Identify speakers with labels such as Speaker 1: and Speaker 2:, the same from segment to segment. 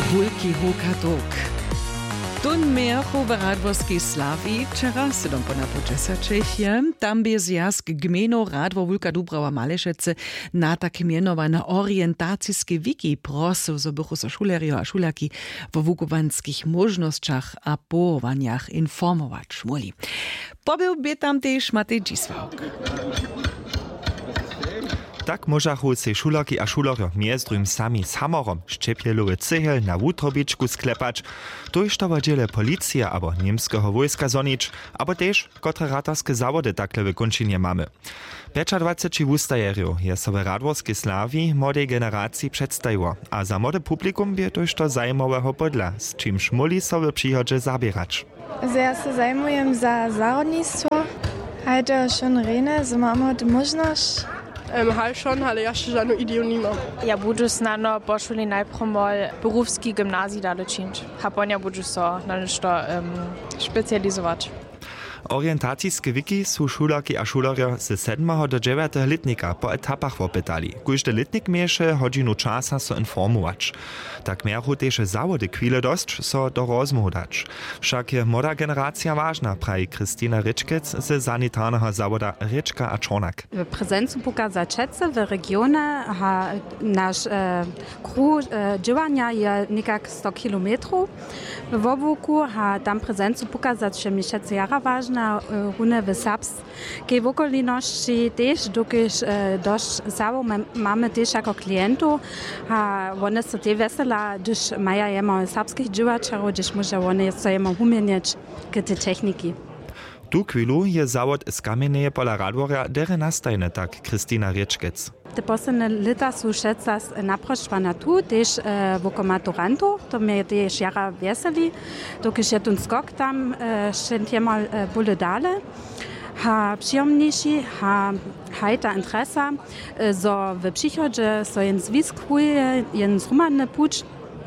Speaker 1: Wulki Hokadok. Tun miecho w Radworskiej Slavii wczera, 7 po 10, tam by zjazd gmino Radwo Wulka Dubrava Malešece na takie mianowane orientacjskie wiki prosu, so bychu so šulerjo a šulerki w wukowanskich możnościach a połowaniach informować mogli. Pobyłby tam też Matej Dzisławk.
Speaker 2: Tak możachu se šulerki a šulerjo mjezdrym sami z hamorom szczepielowy cyhel na wutrobiczku sklepać, tož to dziele policja abo niemskiego wojska zonić, abo też kotre ratarskie zawody takle wykończenie mamy. 25 wustajerów je sobie Radworskiej Slavii młodej generacji przedstawiło, a za młode publikum by tož to zajmowego podla, z czymś muli sobie przychodzie zabierać.
Speaker 3: Ja się zajmuję za zarodnictwo, heute schon rene, so mamy możliwość.
Speaker 4: Halt schon, ale ja jeszcze żadną ideę nie mam.
Speaker 5: Ja budu snano poszli najpierw mal berufski gimnazji dale činč. A potem budu so na nešto specjalizować.
Speaker 2: Orientacijske wiki su šulerki a šulerjo z 7. do 9. letnika po etapach opytali. Każdy letnik mieše hodinu časa so informować. Tak miechu też zawody chwile dość so do rozmohu dać. Však je młoda generacja ważna, prawi Kristina Ryčkec z sanitarnego zawoda Ryčka a Čornak.
Speaker 6: W prezencu pokazačece w regionie ha nasz kruh działania je nekak 100 kilometrów. W Wobuku ha tam prezencu pokazać miesiące jara ważna rune w Serbskiej okoliczności też, dokąd dość sabo mamy też jako klientów, a one są te wesela, gdyż mają jemo serbskich działaczów, gdyż muszą one sobie umieniać te techniki.
Speaker 2: Tu chwilu je zawod z kamieneje pola Radworja dere nastajne, tak Kristina Ryčkec.
Speaker 6: Te posledne leta su šeca naproštvana tu, też woko maturantów, to mnie też jara veseli, dokąd je ten skok tam szczętiemal bóle dale. Ha przyjemniejszy, ha hajta interesa, so w przychodzie so jen zwiskuje, jen zrumanny pucz,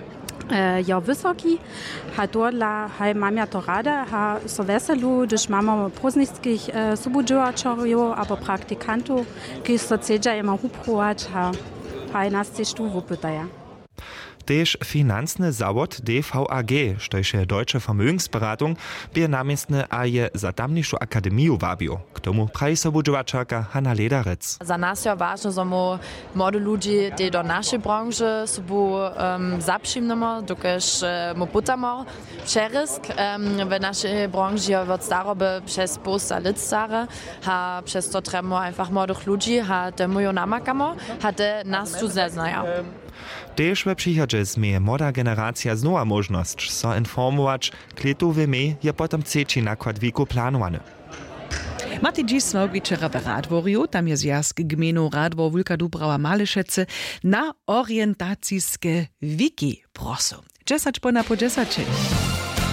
Speaker 6: ja wysoki, ha dodla, ha mam ja to rada, ha so veselu, gdyż mamy próżnickich subudziłaczorów albo praktykantów, którzy so cedza ima uprować, ha nas też tu wypytają.
Speaker 2: Też finanzny zawod DVAG, štož je Deutsche Vermögensberatung, by namiestne a je za tamniejszą akademiju wabił. K tomu praji sobudziwaczarka Hanna Lederec.
Speaker 7: Za nas je ważne, że my młode ludzie, die do naszej branży sobu zaprzymnemo, dokąd my putamy przerisk. W naszej branży je od staroby przez posta lit stare, a przez to trzeba einfach młodych ludzi, a te my namakamo, a te nas tu zeznają.
Speaker 2: Też we przychodzie zmie młoda generacja znowa możność so informować, kletu my je potem ceci nakład wiku planowany.
Speaker 1: Matej Dzisławk wieczera w Radworju, tam jest zjazd gminu Radwo Wulka Dubrava Malešece na orientacijskie wiki prosu. 10 po 10.